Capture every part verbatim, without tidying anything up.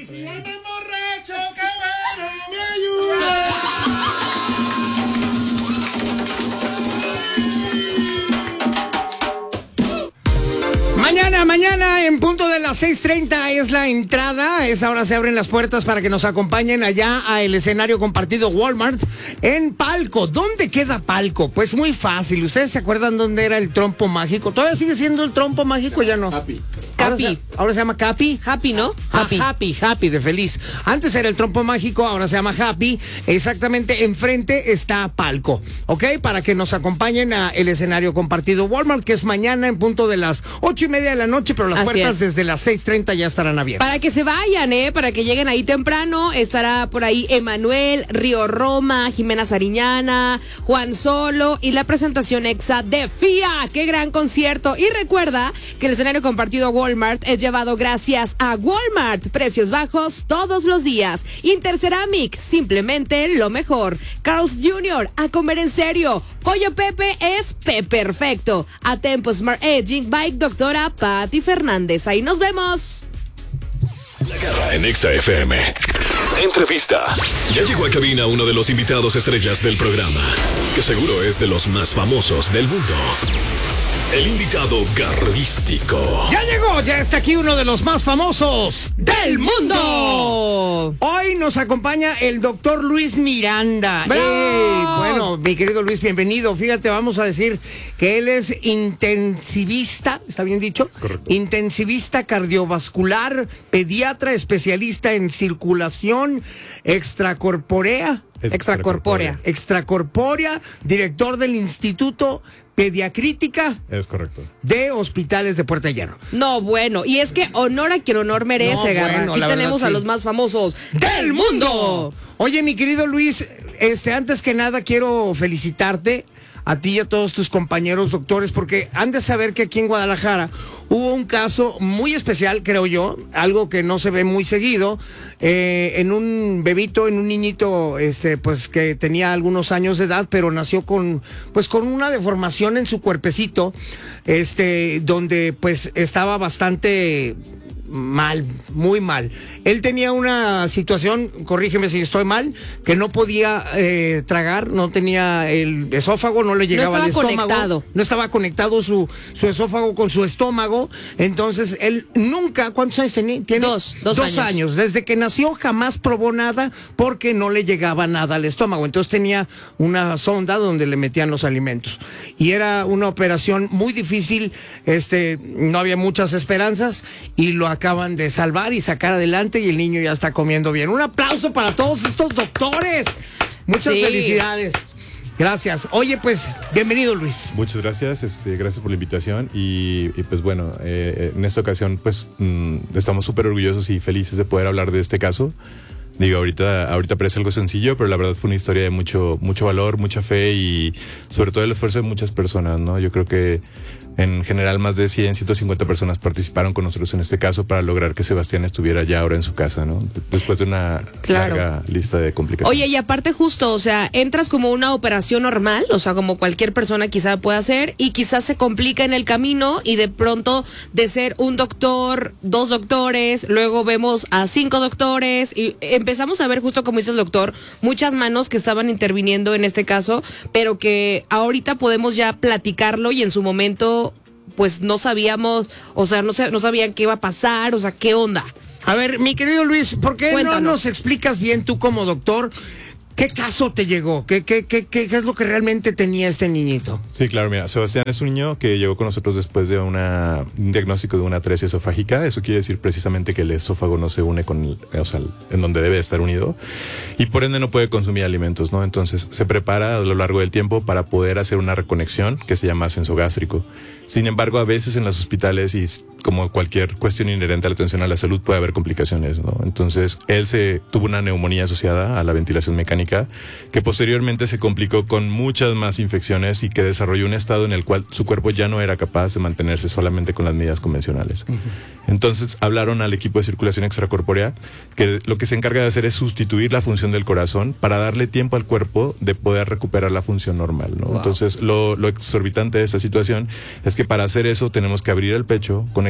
Y si andan borracho, que bueno, me ayuda. Mañana, mañana, en punto de las seis treinta es la entrada. A esa hora se abren las puertas para que nos acompañen allá al escenario compartido Walmart en Palco. ¿Dónde queda Palco? Pues muy fácil. ¿Ustedes se acuerdan dónde era el trompo mágico? ¿Todavía sigue siendo el trompo mágico? Ya no. Happy. Ahora Capi. se, ahora se llama Capi. Happy, ¿no? Happy. Happy. Happy, Happy de feliz. Antes era el trompo mágico, ahora se llama Happy. Exactamente enfrente está Palco, ¿ok? Para que nos acompañen a el escenario compartido Walmart, que es mañana en punto de las ocho y media de la noche, pero las Así puertas es. desde las seis treinta ya estarán abiertas. Para que se vayan, ¿eh? Para que lleguen ahí temprano. Estará por ahí Emanuel, Río Roma, Jimena Sariñana, Juan Solo y la presentación exa de F I A. ¡Qué gran concierto! Y recuerda que el escenario compartido Walmart es llevado gracias a Walmart. Precios bajos todos los días. Interceramic, simplemente lo mejor. Carl's junior, a comer en serio. Pollo Pepe es P perfecto. A Tempo Smart Aging by doctora Patti Fernández. Ahí nos vemos. La Garra en Exa F M. Entrevista. Ya llegó a cabina uno de los invitados estrellas del programa, que seguro es de los más famosos del mundo. El invitado garrístico. Ya llegó, ya está aquí uno de los más famosos ¡Del mundo! Hoy nos acompaña el doctor Luis Miranda. ¡Bravo! Ey, bueno, mi querido Luis, bienvenido. Fíjate, vamos a decir que él es intensivista, ¿está bien dicho? Correcto. Intensivista cardiovascular, pediatra, especialista en circulación extracorpórea. Extracorpórea. Extracorpórea, director del Instituto Pediacrítica Es correcto. de Hospitales de Puerta de Hierro. No, bueno, y es que honor a quien honor merece, No, Garra. bueno, Aquí la tenemos verdad, a sí. los más famosos del mundo. Oye, mi querido Luis, este, antes que nada quiero felicitarte a ti y a todos tus compañeros doctores, porque han de saber que aquí en Guadalajara hubo un caso muy especial, creo yo, algo que no se ve muy seguido, eh, en un bebito, en un niñito, este, pues que tenía algunos años de edad, pero nació con, pues con una deformación en su cuerpecito, este, donde pues estaba bastante mal, muy mal. Él tenía una situación, corrígeme si estoy mal, que no podía eh, tragar, no tenía el esófago, no le llegaba No al estaba estómago. conectado. No estaba conectado su, su esófago con su estómago. Entonces, él nunca, ¿cuántos años tenía? Tiene Dos, dos años. años. Desde que nació jamás probó nada porque no le llegaba nada al estómago. Entonces tenía una sonda donde le metían los alimentos. Y era una operación muy difícil, este, no había muchas esperanzas y lo acaban de salvar y sacar adelante y el niño ya está comiendo bien. Un aplauso para todos estos doctores. Muchas Sí. felicidades. Gracias. Oye, pues, bienvenido, Luis. Muchas gracias, este, gracias por la invitación y, y pues bueno, eh, en esta ocasión pues mm, estamos súper orgullosos y felices de poder hablar de este caso. Digo, ahorita, ahorita parece algo sencillo, pero la verdad fue una historia de mucho, mucho valor, mucha fe y sobre todo el esfuerzo de muchas personas, ¿no? Yo creo que en general más de cien, ciento cincuenta personas participaron con nosotros en este caso para lograr que Sebastián estuviera ya ahora en su casa, ¿no? Después de una Claro. larga lista de complicaciones. Oye, y aparte justo, o sea, entras como una operación normal, o sea, como cualquier persona quizá pueda hacer, y quizás se complica en el camino y de pronto de ser un doctor, dos doctores, luego vemos a cinco doctores y empezamos a ver justo como dice el doctor, muchas manos que estaban interviniendo en este caso, pero que ahorita podemos ya platicarlo y en su momento pues no sabíamos, o sea, no, sa- no sabían qué iba a pasar, o sea, qué onda. A ver, mi querido Luis, ¿por qué Cuéntanos. no nos explicas bien tú como doctor qué caso te llegó? ¿Qué, qué, qué, qué, qué es lo que realmente tenía este niñito? Sí, claro, mira, Sebastián es un niño que llegó con nosotros después de una, un diagnóstico de una atresia esofágica. Eso quiere decir precisamente que el esófago no se une con, el, o sea, en donde debe estar unido y por ende no puede consumir alimentos, ¿no? Entonces se prepara a lo largo del tiempo para poder hacer una reconexión que se llama ascenso gástrico. Sin embargo, a veces en los hospitales y como cualquier cuestión inherente a la atención a la salud puede haber complicaciones, ¿no? Entonces, él se tuvo una neumonía asociada a la ventilación mecánica que posteriormente se complicó con muchas más infecciones y que desarrolló un estado en el cual su cuerpo ya no era capaz de mantenerse solamente con las medidas convencionales. Uh-huh. Entonces, hablaron al equipo de circulación extracorpórea que lo que se encarga de hacer es sustituir la función del corazón para darle tiempo al cuerpo de poder recuperar la función normal, ¿no? Wow. Entonces, lo, lo exorbitante de esta situación es que para hacer eso tenemos que abrir el pecho, conectar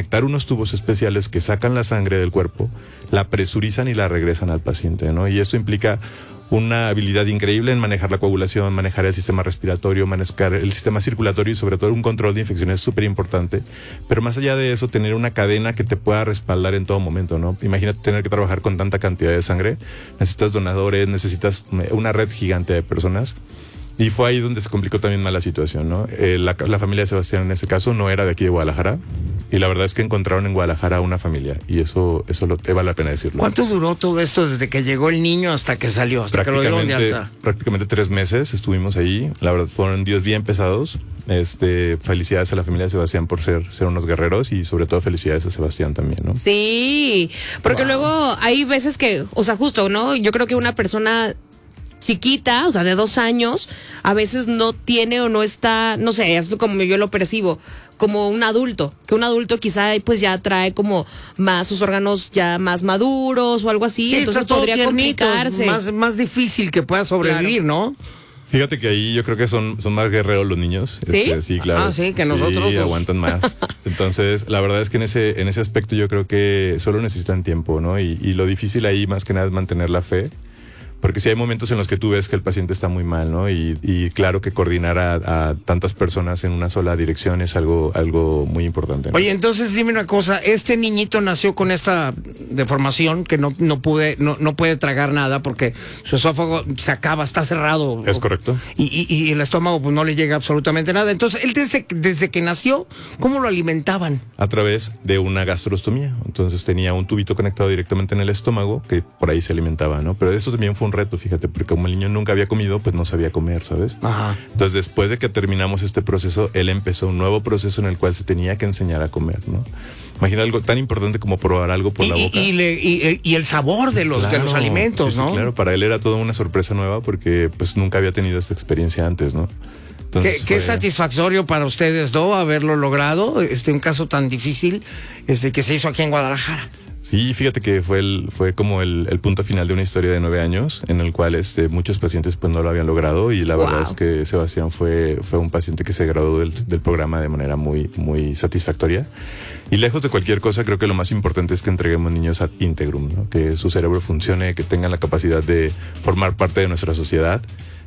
conectar unos tubos especiales que sacan la sangre del cuerpo, la presurizan y la regresan al paciente, ¿no? Y esto implica una habilidad increíble en manejar la coagulación, manejar el sistema respiratorio, manejar el sistema circulatorio y sobre todo un control de infecciones súper importante. Pero más allá de eso, tener una cadena que te pueda respaldar en todo momento, ¿no? Imagínate tener que trabajar con tanta cantidad de sangre. Necesitas donadores, necesitas una red gigante de personas. Y fue ahí donde se complicó también más la situación, ¿no? Eh, la, la familia de Sebastián en ese caso no era de aquí de Guadalajara. Y la verdad es que encontraron en Guadalajara una familia. Y eso, eso lo, vale la pena decirlo. ¿Cuánto duró todo esto desde que llegó el niño hasta que salió? Hasta que lo dieron de alta. Prácticamente tres meses estuvimos ahí. La verdad fueron días bien pesados. Este, felicidades a la familia de Sebastián por ser, ser unos guerreros y sobre todo felicidades a Sebastián también, ¿no? Sí, porque wow. Luego hay veces que, o sea, justo, ¿no? Yo creo que una persona chiquita, o sea, de dos años, a veces no tiene o no está, no sé, es como yo lo percibo, como un adulto, que un adulto quizá pues ya trae como más sus órganos ya más maduros o algo así, sí, entonces podría tiernito, complicarse. Más, más difícil que pueda sobrevivir, claro. ¿no? Fíjate que ahí yo creo que son, son más guerreros los niños. ¿Sí? Este, sí, claro. Ah, sí, que nosotros. Sí, pues aguantan más. Entonces, la verdad es que en ese, en ese aspecto yo creo que solo necesitan tiempo, ¿no? Y, y lo difícil ahí más que nada es mantener la fe. Porque sí hay momentos en los que tú ves que el paciente está muy mal, ¿no? Y, y claro que coordinar a, a tantas personas en una sola dirección es algo, algo muy importante, ¿no? Oye, entonces dime una cosa, este niñito nació con esta deformación que no, no pude, no, no puede tragar nada porque su esófago se acaba, está cerrado. Es correcto. Y, y, y el estómago pues no le llega absolutamente nada. Entonces, él desde, desde que nació, ¿cómo lo alimentaban? A través de una gastrostomía. Entonces tenía un tubito conectado directamente en el estómago que por ahí se alimentaba, ¿no? Pero eso también fue un reto, fíjate, porque como el niño nunca había comido, pues no sabía comer, ¿sabes? Ajá. Entonces, después de que terminamos este proceso, él empezó un nuevo proceso en el cual se tenía que enseñar a comer, ¿no? Imagina algo tan importante como probar algo por y, la boca. Y, le, y, y el sabor de los, claro, de los alimentos, sí, ¿no? Sí, claro, para él era toda una sorpresa nueva porque pues nunca había tenido esta experiencia antes, ¿no? Entonces, qué, qué fue... satisfactorio para ustedes, ¿no? Haberlo logrado, este, un caso tan difícil, este, que se hizo aquí en Guadalajara. Sí, fíjate que fue el, fue como el, el punto final de una historia de nueve años en el cual este, muchos pacientes pues no lo habían logrado y la wow. verdad es que Sebastián fue, fue un paciente que se graduó del, del programa de manera muy, muy satisfactoria. Y lejos de cualquier cosa, creo que lo más importante es que entreguemos niños ad integrum, ¿no? Que su cerebro funcione, que tengan la capacidad de formar parte de nuestra sociedad.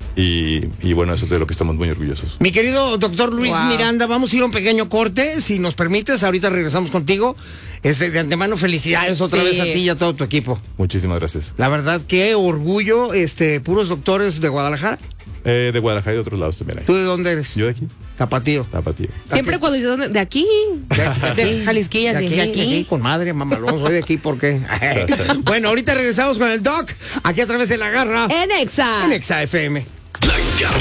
Y, y bueno, eso es de lo que estamos muy orgullosos. Mi querido doctor Luis wow. Miranda, vamos a ir a un pequeño corte, si nos permites, ahorita regresamos contigo. Este, de antemano, felicidades otra sí. vez a ti y a todo tu equipo. Muchísimas gracias. La verdad, qué orgullo, este, puros doctores de Guadalajara. Eh, de Guadalajara y de otros lados también hay. ¿Tú de dónde eres? Yo de aquí. Tapatío. Tapatío. Siempre cuando dices de aquí, de, de Jalisquilla, de aquí, de aquí. De aquí, con madre, mamalón, soy de aquí porque. Bueno, ahorita regresamos con el Doc, aquí a través de La Garra. En Exa. En Exa F M.